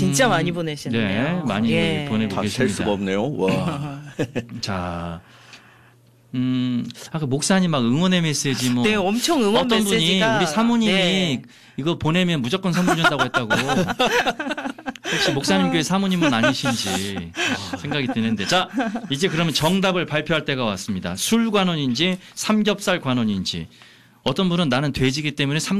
진짜 많이 보내시네요. 네, 많이 예. 보내고 다 셀 수가 계십니다. 없네요. 와. 자, 아까 목사님 막 응원의 메시지 뭐. 네, 엄청 응원 어떤 메시지가. 분이 우리 사모님이 네. 이거 보내면 무조건 선물 준다고 했다고. 혹시 목사님 교회 사모님은 아니신지 생각이 드는데. 자, 이제 그러면 정답을 발표할 때가 왔습니다. 술 관원인지 삼겹살 관원인지. 어떤 분은 나는 돼지기 때문에